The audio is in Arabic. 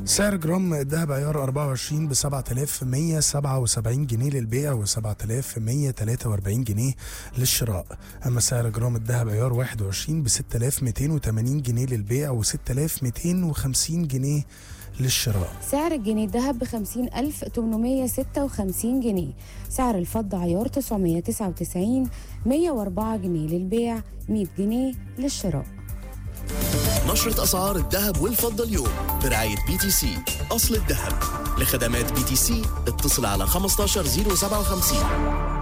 سعر جرام الذهب عيار 24 ب 7177 جنيه للبيع و 7143 جنيه للشراء. أما سعر جرام الذهب عيار 21 ب 6280 جنيه للبيع و 6250 جنيه للشراء. سعر الجنيه الذهب ب 50856 جنيه. سعر الفضة عيار 999 104 جنيه للبيع، 100 جنيه للشراء. نشرة أسعار الذهب والفضة اليوم برعاية BTC أصل الذهب. لخدمات BTC اتصل على 15057.